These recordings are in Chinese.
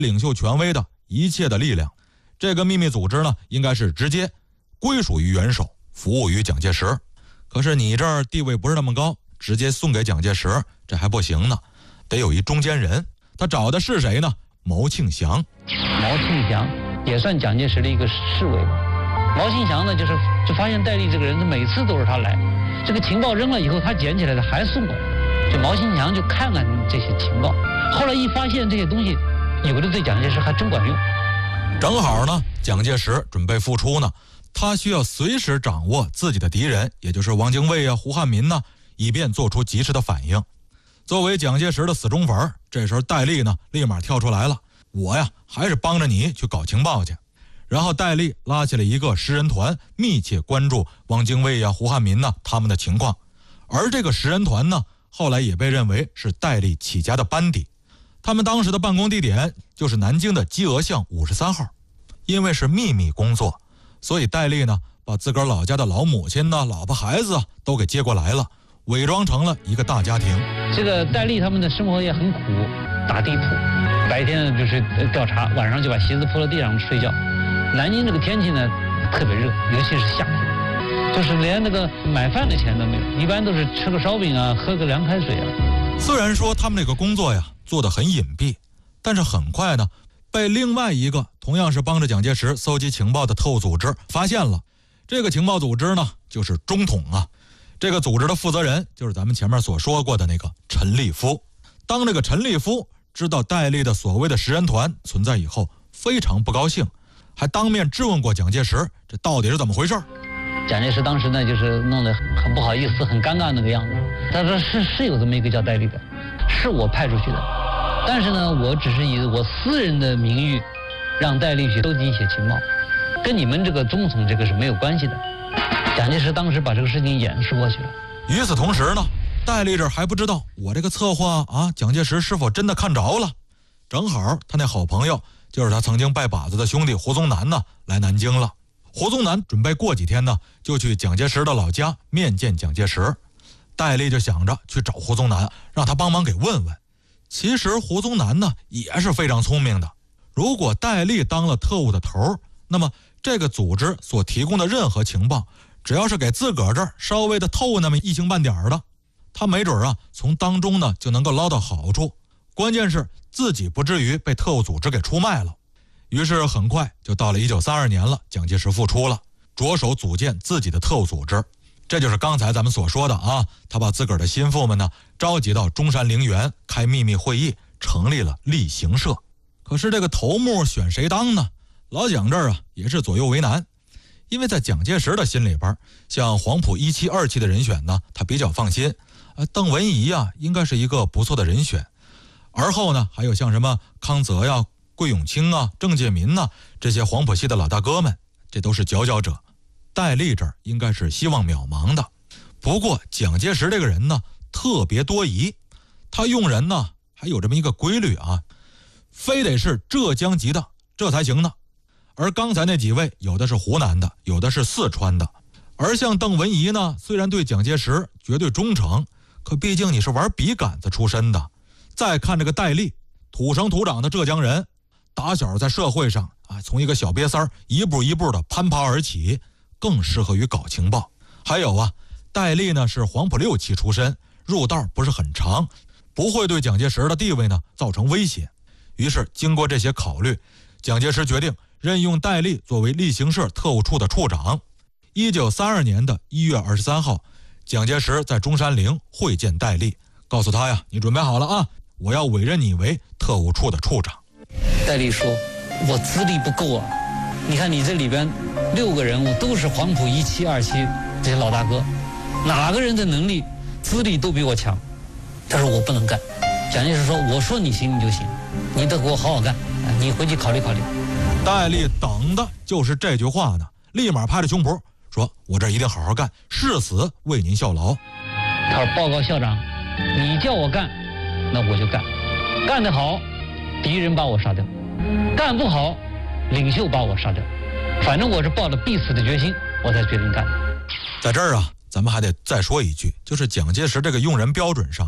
领袖权威的一切的力量。这个秘密组织呢，应该是直接归属于元首，服务于蒋介石。可是你这儿地位不是那么高，直接送给蒋介石，这还不行呢，得有一中间人。他找的是谁呢？毛庆祥。 毛庆祥也算蒋介石的一个侍卫吧。毛庆祥呢，就发现戴笠这个人，他每次都是他来，这个情报扔了以后，他捡起来的还送我。就毛庆祥就看看这些情报，后来一发现这些东西，有的对蒋介石还真管用。 正好呢，蒋介石准备复出呢，他需要随时掌握自己的敌人，也就是汪精卫啊、胡汉民呢，以便做出及时的反应。作为蒋介石的死忠粉，这时候戴笠呢立马跳出来了，我呀还是帮着你去搞情报去。然后戴笠拉起了一个10人团，密切关注汪精卫呀、胡汉民呢他们的情况。而这个10人团呢，后来也被认为是戴笠起家的班底。他们当时的办公地点就是南京的基俄巷53号。因为是秘密工作，所以戴笠呢把自个儿老家的老母亲呢、老婆孩子都给接过来了，伪装成了一个大家庭。 这个戴笠他们的生活也很苦，打地铺，白天就是调查，晚上就把席子铺到地上睡觉。南京这个天气呢特别热，尤其是夏天，就是连那个买饭的钱都没有，一般都是吃个烧饼啊，喝个凉开水啊。 虽然说他们这个工作呀做得很隐蔽，但是很快呢被另外一个同样是帮着蒋介石搜集情报的特务组织发现了。这个情报组织呢就是中统啊。这个组织的负责人就是咱们前面所说过的那个陈立夫。当这个陈立夫知道戴笠的所谓的10人团存在以后，非常不高兴，还当面质问过蒋介石，这到底是怎么回事。 蒋介石当时呢就是弄得很不好意思，很尴尬那个样子。他说是有这么一个叫戴笠的，是我派出去的，但是呢我只是以我私人的名誉让戴笠去收集一些情报，跟你们这个中统这个是没有关系的。蒋介石当时把这个事情掩饰过去了。 与此同时呢，戴笠这还不知道我这个策划啊，蒋介石是否真的看着了。正好他那好朋友就是他曾经拜把子的兄弟胡宗南呢来南京了。胡宗南准备过几天呢就去蒋介石的老家面见蒋介石。戴笠就想着去找胡宗南，让他帮忙给问问。其实胡宗南呢也是非常聪明的，如果戴笠当了特务的头，那么这个组织所提供的任何情报，只要是给自个儿这儿稍微的透那么一星半点的，他没准啊从当中呢就能够捞到好处，关键是自己不至于被特务组织给出卖了。于是很快就到了1932年了，蒋介石复出了，着手组建自己的特务组织。这就是刚才咱们所说的啊，他把自个儿的心腹们呢召集到中山陵园开秘密会议，成立了例行社。可是这个头目选谁当呢？老蒋这儿啊也是左右为难。因为在蒋介石的心里边，像黄埔1期2期的人选呢他比较放心，邓文仪啊应该是一个不错的人选。而后呢还有像什么康泽呀、桂永清啊、郑介民呐，这些黄埔系的老大哥们，这都是佼佼者。戴笠这儿应该是希望渺茫的。不过蒋介石这个人呢特别多疑，他用人呢还有这么一个规律啊，非得是浙江籍的这才行呢。而刚才那几位有的是湖南的，有的是四川的。而像邓文仪呢，虽然对蒋介石绝对忠诚，可毕竟你是玩笔杆子出身的。再看这个戴笠，土生土长的浙江人，打小在社会上啊，从一个小瘪三一步一步的攀爬而起，更适合于搞情报。还有啊，戴笠呢是黄埔6期出身，入道不是很长，不会对蒋介石的地位呢造成威胁。于是经过这些考虑，蒋介石决定任用戴笠作为例行社特务处的处长。1932年的1月23号，蒋介石在中山陵会见戴笠，告诉他呀，你准备好了啊，我要委任你为特务处的处长。 戴笠说，我资历不够啊，你看你这里边6个人物都是黄埔1期2期这些老大哥，哪个人的能力资历都比我强。他说我不能干。蒋介石说，我说你行你就行，你得给我好好干，你回去考虑考虑。 戴笠等的就是这句话呢，立马拍着胸脯说，我这一定好好干，誓死为您效劳。 他说，报告校长，你叫我干那我就干，干得好敌人把我杀掉，干不好领袖把我杀掉，反正我是抱着必死的决心我才决定干的。 在这儿啊，咱们还得再说一句，就是蒋介石这个用人标准上，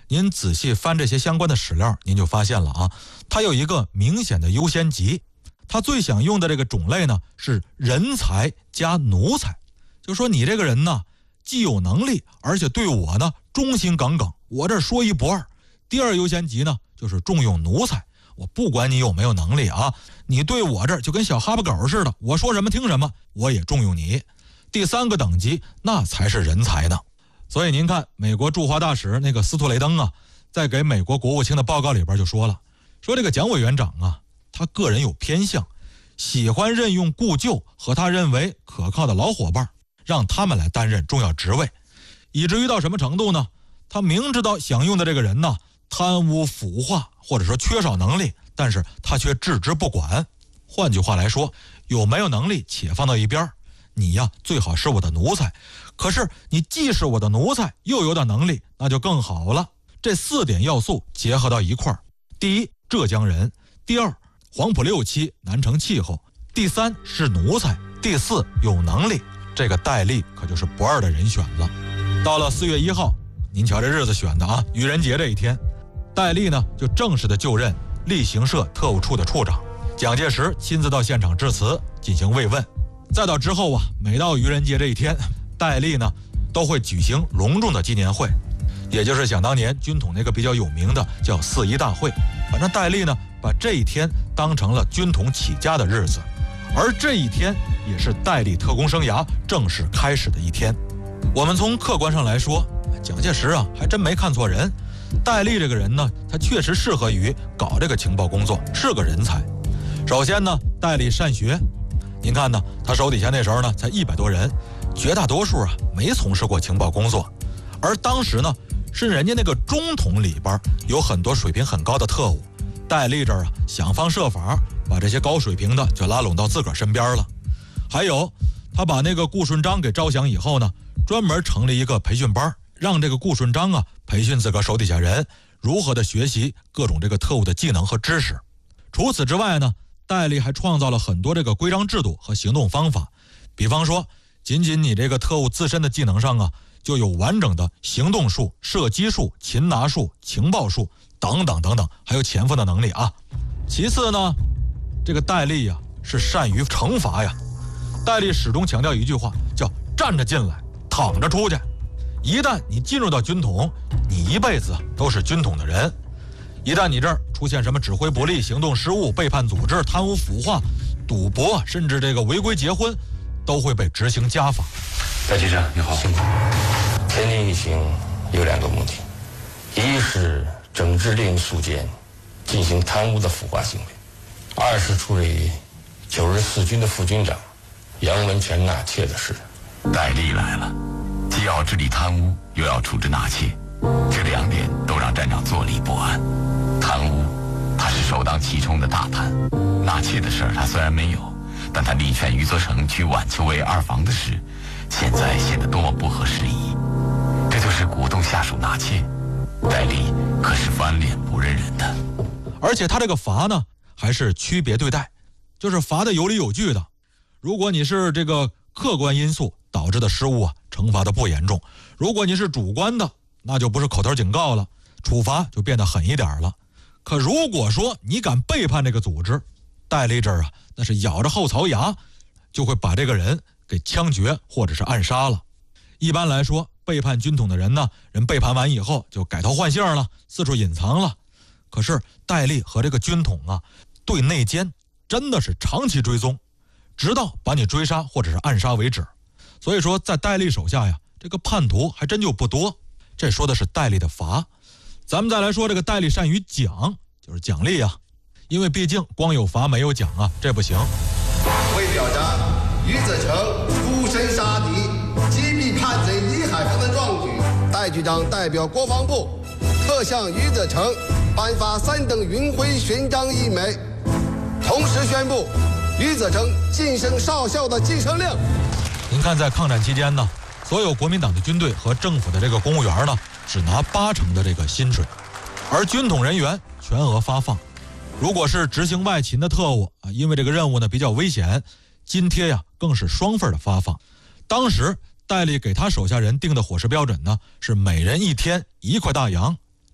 您仔细翻这些相关的史料，您就发现了啊，它有一个明显的优先级。他最想用的这个种类呢是人才加奴才，就说你这个人呢既有能力，而且对我呢忠心耿耿，我这说一不二。第二优先级呢就是重用奴才，我不管你有没有能力啊，你对我这就跟小哈巴狗似的，我说什么听什么，我也重用你。第三个等级那才是人才呢。所以您看美国驻华大使那个斯图雷登啊，在给美国国务卿的报告里边就说了，说这个蒋委员长啊，他个人有偏向，喜欢任用故旧和他认为可靠的老伙伴，让他们来担任重要职位，以至于到什么程度呢？他明知道想用的这个人呢贪污腐化，或者说缺少能力，但是他却置之不管。换句话来说，有没有能力且放到一边，你呀最好是我的奴才，可是你既是我的奴才又有点能力，那就更好了。这4点要素结合到一块儿，第一，浙江人；第二，黄埔6期南城气候；第三，是奴才；第四，有能力。这个戴笠可就是不二的人选了。到了4月1号，您瞧这日子选的啊，愚人节这一天，戴笠呢就正式的就任例行社特务处的处长，蒋介石亲自到现场致辞进行慰问。再到之后啊，每到愚人节这一天，戴笠呢都会举行隆重的纪念会，也就是想当年军统那个比较有名的叫4·1大会。反正戴笠呢把这一天当成了军统起家的日子，而这一天也是戴笠特工生涯正式开始的一天。我们从客观上来说，蒋介石啊还真没看错人，戴笠这个人呢，他确实适合于搞这个情报工作，是个人才。首先呢，戴笠善学，您看呢，他手底下那时候呢才100多人，绝大多数啊没从事过情报工作，而当时呢是人家那个中统里边有很多水平很高的特务，戴笠这儿啊想方设法把这些高水平的就拉拢到自个儿身边了。还有他把那个顾顺章给招降以后呢，专门成立一个培训班，让这个顾顺章啊培训自个儿手底下人如何的学习各种这个特务的技能和知识。除此之外呢，戴笠还创造了很多这个规章制度和行动方法，比方说仅仅你这个特务自身的技能上啊，就有完整的行动术、射击术、擒拿术、情报术等等等等，还有潜伏的能力啊。其次呢，这个戴笠呀是善于惩罚呀。戴笠始终强调一句话，叫站着进来，躺着出去。一旦你进入到军统，你一辈子都是军统的人。一旦你这儿出现什么指挥不力、行动失误、背叛组织、贪污腐化、赌博，甚至这个违规结婚，都会被执行家法。 戴局长你好，辛苦。前年一行有2个目的，一是整治猎营宿监进行贪污的腐化行为，二是处理9日4军的副军长杨文全纳妾的事。 戴笠来了，既要治理贪污，又要处置纳妾，这2点都让站长坐立不安。贪污，他是首当其冲的大贪；纳妾的事儿他虽然没有，但他力劝余则成娶晚秋为2房的事，现在显得多么不合时宜。这就是鼓动下属纳妾，戴笠可是翻脸不认人的。 而且他这个罚呢，还是区别对待，就是罚的有理有据的。如果你是这个客观因素导致的失误啊，惩罚的不严重；如果你是主观的，那就不是口头警告了，处罚就变得狠一点了。可如果说你敢背叛这个组织，戴笠这儿啊，那是咬着后槽牙，就会把这个人给枪决或者是暗杀了。一般来说，背叛军统的人呢，人背叛完以后就改头换姓了，四处隐藏了。可是戴笠和这个军统啊，对内奸真的是长期追踪，直到把你追杀或者是暗杀为止。所以说在戴笠手下呀，这个叛徒还真就不多。这说的是戴笠的罚。咱们再来说这个戴笠善于奖，就是奖励啊，因为毕竟光有罚没有奖啊，这不行。 为表彰余则成出身杀敌、击毙叛贼李海峰的壮举，戴局长代表国防部特向余则成颁发3等云辉勋章1枚，同时宣布余则成晋升少校的晋升令。 您看，在抗战期间呢，所有国民党的军队和政府的这个公务员呢，只拿80%的这个薪水，而军统人员全额发放。如果是执行外勤的特务啊，因为这个任务呢比较危险，津贴呀更是双份的发放。当时戴笠给他手下人定的伙食标准呢，是每人1天1块大洋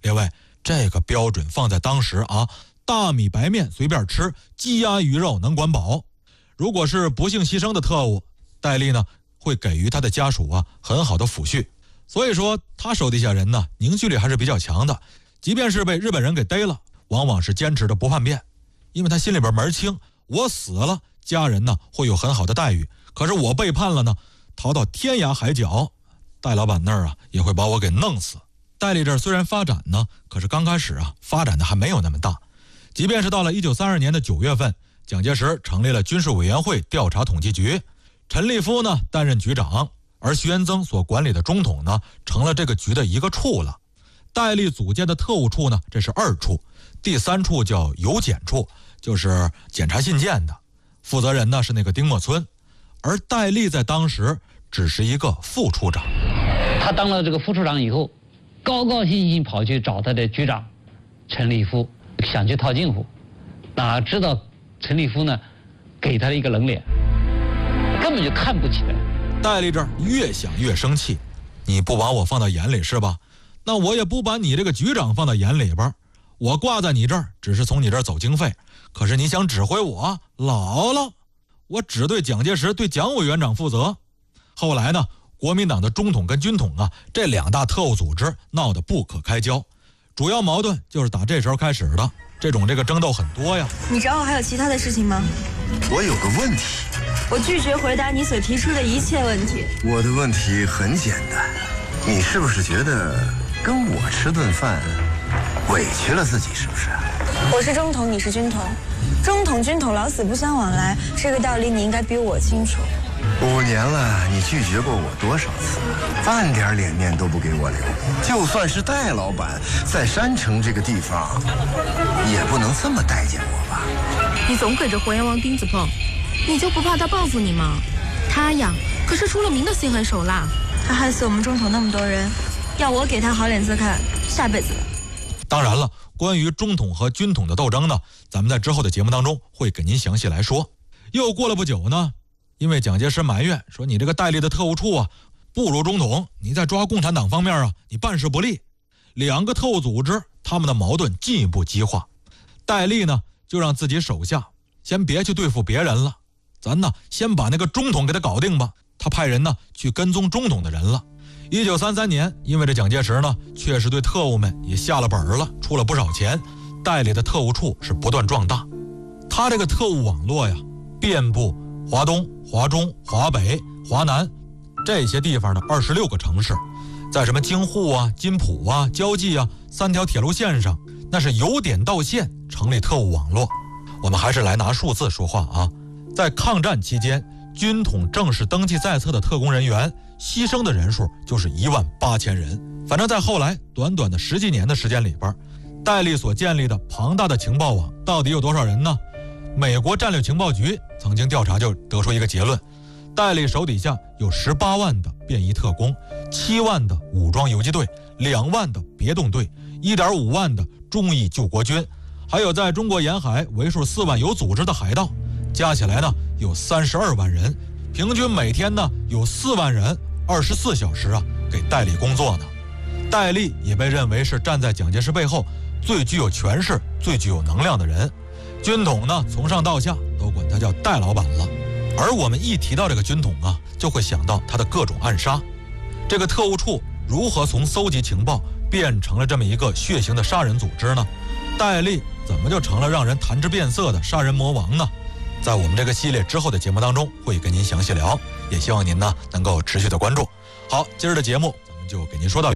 列位，这个标准放在当时啊，大米白面随便吃，鸡鸭鱼肉能管饱。如果是不幸牺牲的特务，戴笠呢会给予他的家属很好的抚恤。所以说他手底下人呢凝聚力还是比较强的，即便是被日本人给逮了，往往是坚持的不叛变，因为他心里边门清，我死了家人呢会有很好的待遇，可是我背叛了呢，逃到天涯海角，戴老板那儿也会把我给弄死。戴笠这儿虽然发展呢，可是刚开始发展的还没有那么大。即便是到了1932年的9月份，蒋介石成立了军事委员会调查统计局，陈立夫呢担任局长，而徐元增所管理的中统呢成了这个局的一个处了。戴笠组建的特务处呢，这是2处，第3处叫邮检处，就是检查信件的，负责人呢是那个丁默村，而戴笠在当时只是一个副处长。 他当了这个副处长以后，高高兴兴跑去找他的局长陈立夫，想去套近乎，哪知道陈立夫呢给他一个冷脸，根本就看不起来。 戴笠这儿越想越生气，你不把我放到眼里是吧？那我也不把你这个局长放到眼里边，我挂在你这儿只是从你这儿走经费，可是你想指挥我，老了，我只对蒋介石对蒋委员长负责。后来呢，国民党的中统跟军统这2大特务组织闹得不可开交，主要矛盾就是打这时候开始的，这个争斗很多呀。 你找我还有其他的事情吗？ 我有个问题。 我拒绝回答你所提出的一切问题。 我的问题很简单，你是不是觉得跟我吃顿饭委屈了自己，是不是？ 我是中统，你是军统，中统军统老死不相往来，这个道理你应该比我清楚。 5年了，你拒绝过我多少次？半点脸面都不给我留。就算是戴老板在山城这个地方，也不能这么待见我吧？ 你总给这活阎王钉子碰，你就不怕他报复你吗？他呀，可是出了名的心狠手辣。 他害死我们中统那么多人，要我给他好脸色看，下辈子了。 当然了，关于中统和军统的斗争呢，咱们在之后的节目当中会给您详细来说。又过了不久呢，因为蒋介石埋怨说你这个戴笠的特务处不如中统，你在抓共产党方面你办事不力，2个特务组织他们的矛盾进一步激化。戴笠呢就让自己手下先别去对付别人了，咱呢先把那个中统给他搞定吧。他派人呢去跟踪中统的人了。1933年，因为这蒋介石呢确实对特务们也下了本了，出了不少钱，戴笠的特务处是不断壮大。他这个特务网络遍布华东、华中、华北、华南这些地方的26个城市，在什么京沪金浦交际3条铁路线上，那是由点到线成立特务网络。我们还是来拿数字说话在抗战期间，军统正式登记在册的特工人员牺牲的人数就是18000人。反正在后来短短的10几年的时间里边，戴笠所建立的庞大的情报网到底有多少人呢？美国战略情报局曾经调查就得出一个结论，戴笠手底下有18万的便衣特工，7万的武装游击队，2万的别动队，1.5万的忠义救国军，还有在中国沿海为数4万有组织的海盗，加起来呢有32万人，平均每天呢有4万人24小时给戴笠工作呢。戴笠也被认为是站在蒋介石背后最具有权势、最具有能量的人。军统呢从上到下都管他叫戴老板了。而我们一提到这个军统就会想到他的各种暗杀。这个特务处如何从搜集情报变成了这么一个血腥的杀人组织呢？戴笠怎么就成了让人谈之变色的杀人魔王呢？在我们这个系列之后的节目当中会跟您详细聊，也希望您呢能够持续的关注。好，今儿的节目咱们就给您说到